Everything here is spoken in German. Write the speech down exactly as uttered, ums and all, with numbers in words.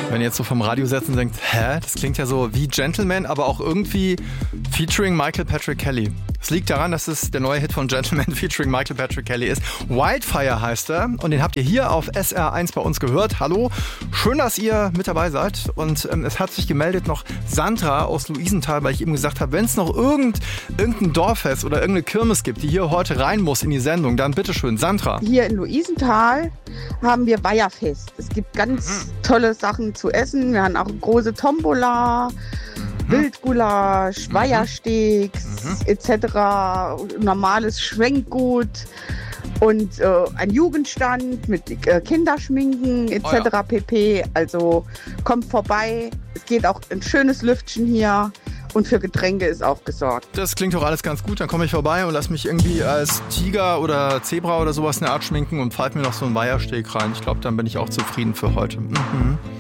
Wenn ihr jetzt so vom Radio setzt und denkt, hä, das klingt ja so wie Gentleman, aber auch irgendwie featuring Michael Patrick Kelly. Es liegt daran, dass es der neue Hit von Gentleman featuring Michael Patrick Kelly ist. Wildfire heißt er und den habt ihr hier auf S R eins bei uns gehört. Hallo, schön, dass ihr mit dabei seid. Und ähm, es hat sich gemeldet noch Sandra aus Luisenthal, weil ich eben gesagt habe, wenn es noch irgend, irgendein Dorffest oder irgendeine Kirmes gibt, die hier heute rein muss in die Sendung, dann bitteschön, Sandra. Hier in Luisenthal haben wir Weiherfest. Es gibt ganz mhm. tolle Sachen zu essen. Wir haben auch eine große Tombola, mhm. Wildgulasch, mhm. Weihersteaks mhm. et cetera. Normales Schwenkgut und äh, ein Jugendstand mit äh, Kinderschminken et cetera. Oh ja. pp. Also kommt vorbei. Es geht auch ein schönes Lüftchen hier. Und für Getränke ist auch gesorgt. Das klingt doch alles ganz gut. Dann komme ich vorbei und lass mich irgendwie als Tiger oder Zebra oder sowas in der Art schminken und pfeife mir noch so einen Weihersteg rein. Ich glaube, dann bin ich auch zufrieden für heute. Mhm.